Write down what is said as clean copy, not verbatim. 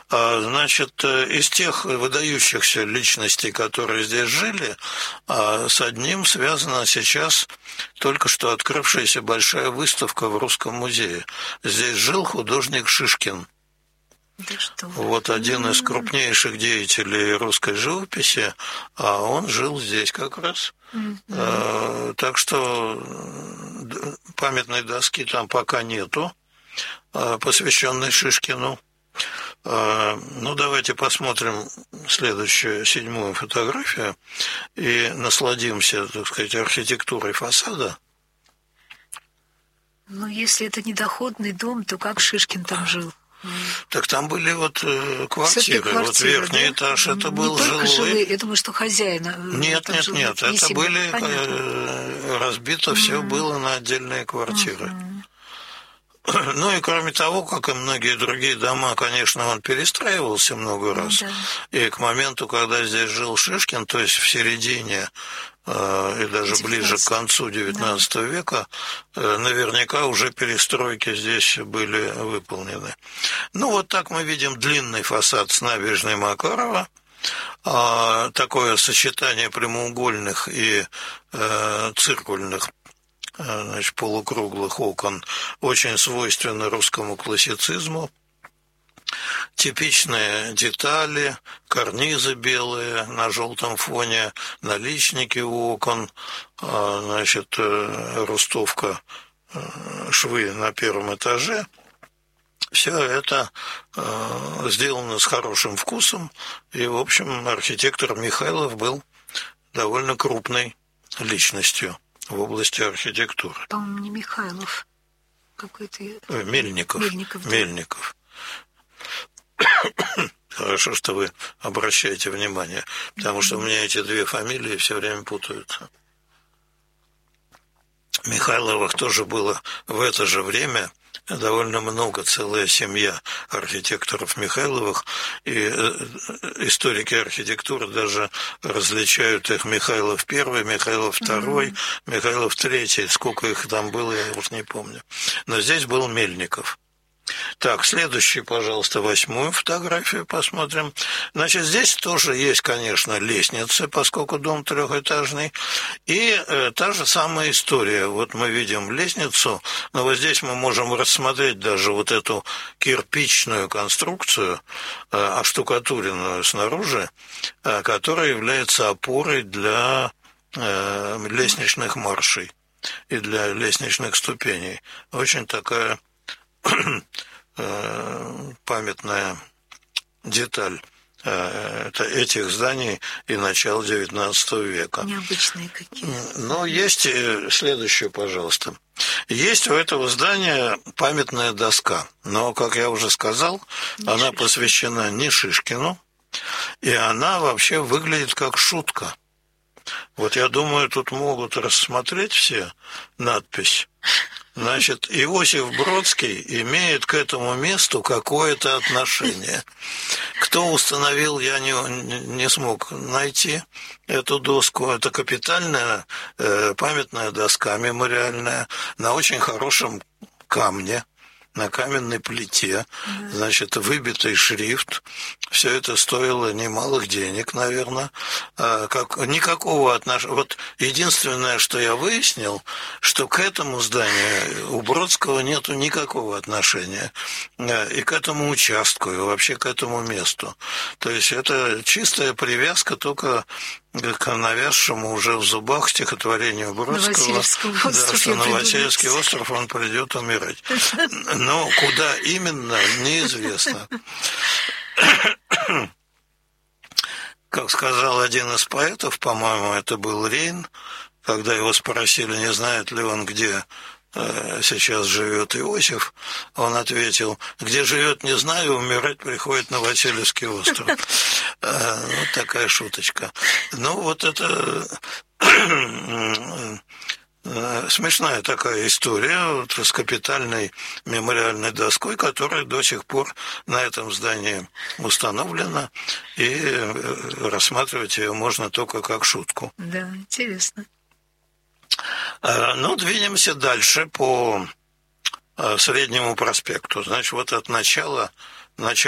Значит, из тех выдающихся личностей, которые здесь жили, с одним связана сейчас только что открывшаяся большая выставка в Русском музее. Здесь жил художник Шишкин. Да что? Вот один из крупнейших деятелей русской живописи, а он жил здесь как раз. Так что памятной доски там пока нету, посвященной Шишкину. Ну, давайте посмотрим следующую, 7-ю фотографию и насладимся, так сказать, архитектурой фасада. Ну, если это не доходный дом, то как Шишкин там жил? Так там были вот квартиры. Вот верхний, да? Этаж это был жилой. Я думаю, что хозяина. Нет. Это были разбито, все было на отдельные квартиры. Ну и кроме того, как и многие другие дома, конечно, он перестраивался много раз. Да. И к моменту, когда здесь жил Шишкин, то есть в середине и даже ближе к концу XIX века, наверняка уже перестройки здесь были выполнены. Ну вот так мы видим длинный фасад с набережной Макарова. Такое сочетание прямоугольных и циркульных, значит, полукруглых окон очень свойственно русскому классицизму. Типичные детали, карнизы белые на желтом фоне, наличники у окон, значит, рустовка, швы на первом этаже. Все это сделано с хорошим вкусом, и, в общем, архитектор Михайлов был довольно крупной личностью в области архитектуры. По-моему, не Михайлов, какой-то... Мельников. Да. Мельников. Хорошо, что вы обращаете внимание, потому что у меня эти две фамилии все время путаются. Михайловых тоже было в это же время довольно много, целая семья архитекторов Михайловых, и историки архитектуры даже различают их: Михайлов I, Михайлов II, Михайлов III, сколько их там было, я уж не помню. Но здесь был Мельников. Так, следующую, пожалуйста, 8-ю фотографию посмотрим. Значит, здесь тоже есть, конечно, лестница, поскольку дом трехэтажный, и та же самая история. Вот мы видим лестницу, но вот здесь мы можем рассмотреть даже вот эту кирпичную конструкцию, оштукатуренную снаружи, которая является опорой для лестничных маршей и для лестничных ступеней. Очень такая памятная деталь этих зданий и начала XIX века. Необычные какие. Но есть следующее, пожалуйста. Есть у этого здания памятная доска, но, как я уже сказал, она посвящена не Шишкину, и она вообще выглядит как шутка. Вот я думаю, тут могут рассмотреть все надпись. Значит, Иосиф Бродский имеет к этому месту какое-то отношение. Кто установил, я не смог найти эту доску. Это капитальная памятная доска мемориальная на очень хорошем камне, на каменной плите, значит, выбитый шрифт. Все это стоило немалых денег, наверное. Никакого отношения. Вот единственное, что я выяснил, что к этому зданию у Бродского нету никакого отношения. И к этому участку, и вообще к этому месту. То есть это чистая привязка только к навязшему уже в зубах стихотворению Бродского, что на Васильевский остров он придет умирать. Но куда именно, неизвестно. Как сказал один из поэтов, по-моему, это был Рейн, когда его спросили, не знает ли он, где сейчас живет Иосиф, он ответил: где живет, не знаю, умирать приходит на Васильевский остров. Вот такая шуточка. Ну, вот это смешная такая история вот, с капитальной мемориальной доской, которая до сих пор на этом здании установлена, и рассматривать ее можно только как шутку. Да, интересно. Ну, двинемся дальше по Среднему проспекту. Значит, вот от начала